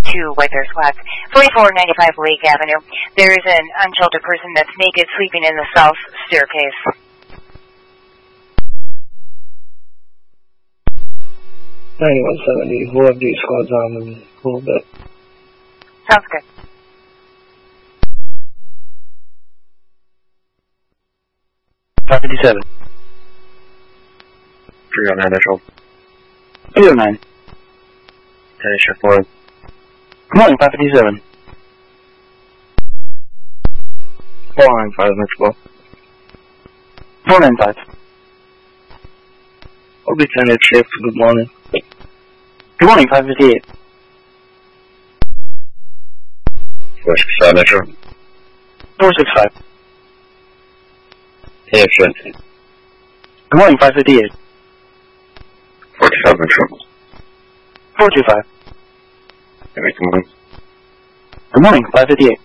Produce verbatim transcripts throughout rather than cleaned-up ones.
to White Bear Squats. forty-four ninety-five Lake Avenue. There is an unsheltered person that's naked sleeping in the south staircase. ninety-one seventy, we'll have these squads on in a little bit. Sounds good. five fifty-seven. three oh nine, Metro. eight oh nine. ten Shift four. Good morning, five fifty-seven. four nine five, Metro. four nine five. I'll be ten at shift, good morning. Good morning, five fifty-eight. four six five, Metro. four six five. ten Shift. Good morning, five fifty-eight. forty-five, Metro. four two five. Good morning. Good morning, five fifty-eight.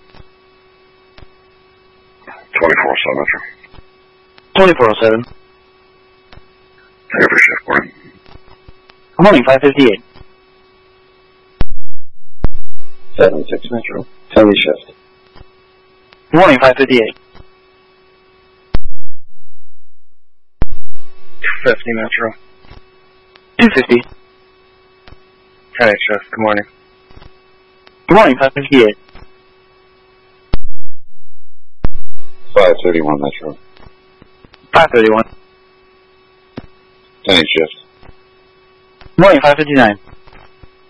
twenty-four seven, Metro. twenty-four oh seven. Clear for shift four. Good morning, five fifty-eight. seven six, Metro. ten Shift. Good morning, five fifty-eight. two fifty, Metro. two fifty. ten Shift, good morning. Good morning, five fifty-eight. five thirty-one, Metro. five thirty-one. ten Shift. Good morning, five fifty-nine.